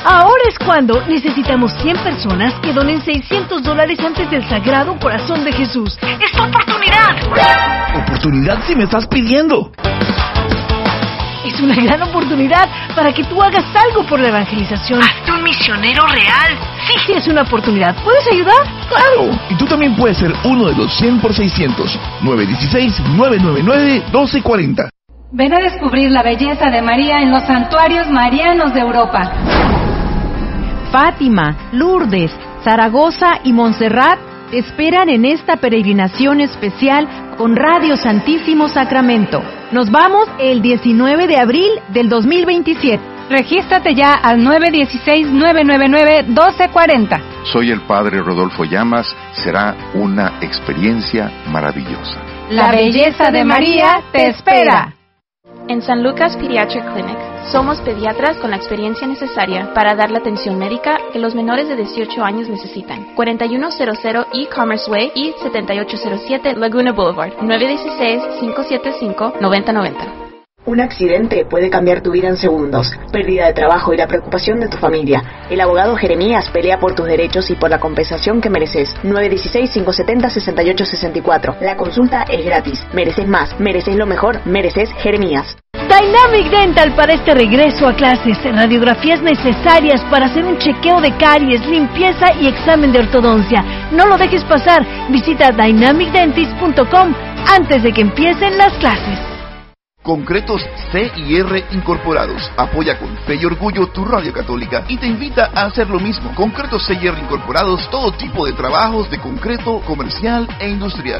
Ahora es cuando necesitamos 100 personas que donen $600 antes del Sagrado Corazón de Jesús. ¡Es tu oportunidad! ¿Oportunidad si me estás pidiendo? Es una gran oportunidad para que tú hagas algo por la evangelización. ¡Hazte un misionero real! Sí, es una oportunidad. ¿Puedes ayudar? ¡Claro! Y tú también puedes ser uno de los 100 por 600. 916-999-1240. Ven a descubrir la belleza de María en los santuarios marianos de Europa. Fátima, Lourdes, Zaragoza y Montserrat te esperan en esta peregrinación especial con Radio Santísimo Sacramento. Nos vamos el 19 de abril del 2027. Regístrate ya al 916-999-1240. Soy el Padre Rodolfo Llamas. Será una experiencia maravillosa. La belleza de María te espera. En San Lucas Pediatric Clinic somos pediatras con la experiencia necesaria para dar la atención médica que los menores de 18 años necesitan. 4100 E-Commerce Way y 7807 Laguna Boulevard, 916-575-9090. Un accidente puede cambiar tu vida en segundos, pérdida de trabajo y la preocupación de tu familia. El abogado Jeremías pelea por tus derechos y por la compensación que mereces. 916-570-6864. La consulta es gratis. Mereces más, mereces lo mejor, mereces Jeremías. Dynamic Dental para este regreso a clases. Radiografías necesarias para hacer un chequeo de caries, limpieza y examen de ortodoncia. No lo dejes pasar. Visita dynamicdentist.com antes de que empiecen las clases. Concretos C&R Incorporados. Apoya con fe y orgullo tu radio católica y te invita a hacer lo mismo. Concretos C&R Incorporados, todo tipo de trabajos de concreto comercial e industrial.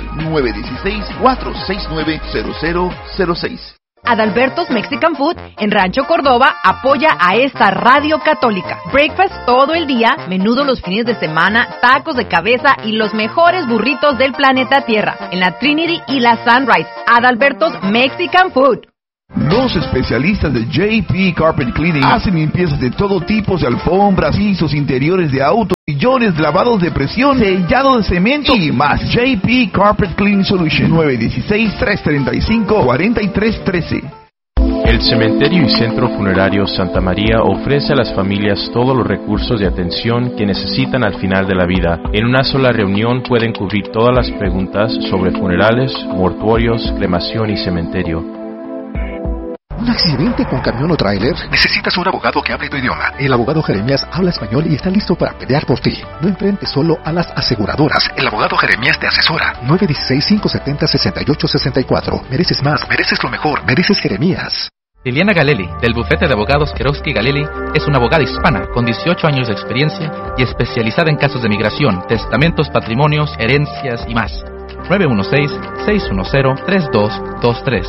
916-469-0006. Adalberto's Mexican Food en Rancho Córdoba apoya a esta radio católica. Breakfast todo el día, menudo los fines de semana, tacos de cabeza y los mejores burritos del planeta Tierra en la Trinity y la Sunrise. Adalberto's Mexican Food. Los especialistas de JP Carpet Cleaning hacen limpiezas de todo tipo de alfombras, pisos, interiores de autos, sillones, lavados de presión, sellado de cemento y más. JP Carpet Cleaning Solution. 916-335-4313. El Cementerio y Centro Funerario Santa María ofrece a las familias todos los recursos de atención que necesitan al final de la vida. En una sola reunión pueden cubrir todas las preguntas sobre funerales, mortuorios, cremación y cementerio. ¿Un accidente con camión o tráiler? Necesitas un abogado que hable tu idioma. El abogado Jeremías habla español y está listo para pelear por ti. No enfrentes solo a las aseguradoras. El abogado Jeremías te asesora. 916-570-6864. Mereces más, mereces lo mejor, mereces Jeremías. Liliana Galeli, del bufete de abogados Kerowski Galeli, es una abogada hispana con 18 años de experiencia y especializada en casos de migración, testamentos, patrimonios, herencias y más. 916-610-3223.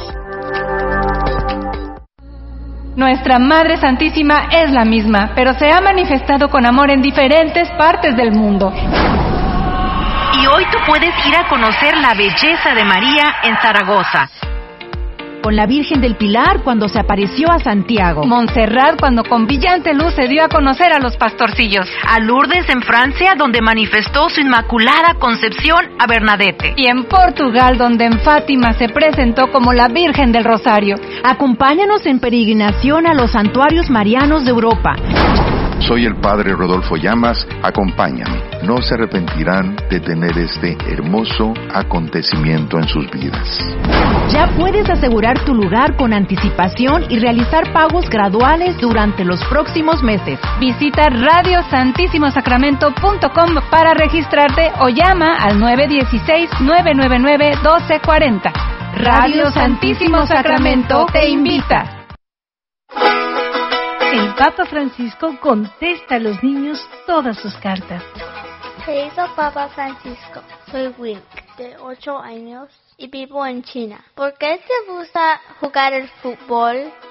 Nuestra Madre Santísima es la misma, pero se ha manifestado con amor en diferentes partes del mundo. Y hoy tú puedes ir a conocer la belleza de María en Zaragoza. Con la Virgen del Pilar cuando se apareció a Santiago. Montserrat cuando con brillante luz se dio a conocer a los pastorcillos. A Lourdes en Francia donde manifestó su inmaculada concepción a Bernadette. Y en Portugal donde en Fátima se presentó como la Virgen del Rosario. Acompáñanos en peregrinación a los santuarios marianos de Europa. Soy el Padre Rodolfo Llamas. Acompáñame. No se arrepentirán de tener este hermoso acontecimiento en sus vidas. Ya puedes asegurar tu lugar con anticipación y realizar pagos graduales durante los próximos meses. Visita radiosantissimosacramento.com para registrarte o llama al 916-999-1240. Radio Santísimo Sacramento te invita. El Papa Francisco contesta a los niños todas sus cartas. Querido Papa Francisco, soy Will, de 8 años y vivo en China. ¿Por qué te gusta jugar el fútbol?